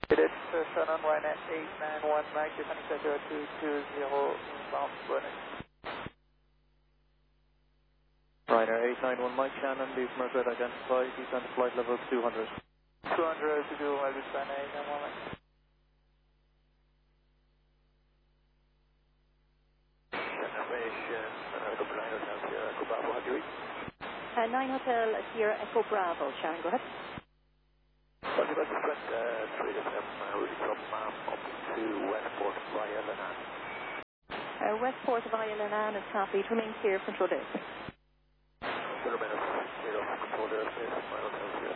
It is Shannon Ryanair 891 Mike, defending sector 220 inbound running. Ryanair 891 Mike Shannon, leave Mercury identified, descend to flight level 200. 200 to do my Ryanair 891 Mike. Information, Echo Bravo Hotel Sierra Echo Bravo, how do you read? 9 Hotel Sierra Echo Bravo, Sharon, go ahead. Well, you got the front 3 to 7, routing from up to Westport via Lanarn. Westport via Lanarn is copied, remain clear, control airspace. Control airspace, 9 Hotel Sierra.